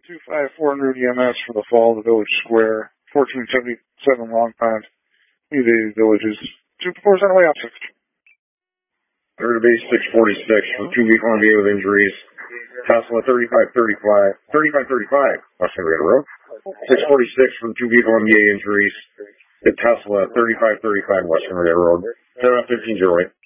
254 Route EMS for the fall of the Village Square, 1477 Long Pond, New Villages, 247 on the way out 6. Third to base 646 from 2 vehicle on VA with injuries. Tesla 3535 West Henrietta Road. 646 from 2 vehicle on VA injuries. The Tesla 3535 West Henrietta Road. 1508.